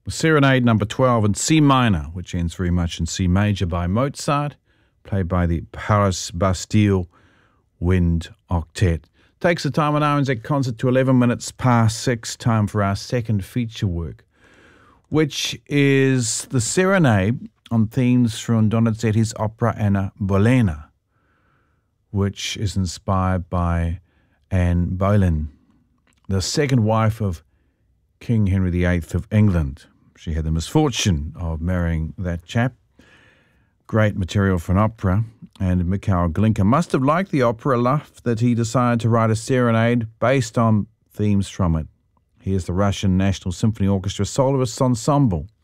Serenade number 12 in C minor, which ends very much in C major by Mozart, played by the Paris Bastille Wind Octet. Takes the time on RNZ Concert to 11 minutes past 6, time for our second feature work, which is the Serenade on themes from Donizetti's opera Anna Bolena, which is inspired by Anne Boleyn, the second wife of King Henry VIII of England. She had the misfortune of marrying that chap. Great material for an opera, and Mikhail Glinka must have liked the opera enough that he decided to write a serenade based on themes from it. Here's the Russian National Symphony Orchestra Soloists Ensemble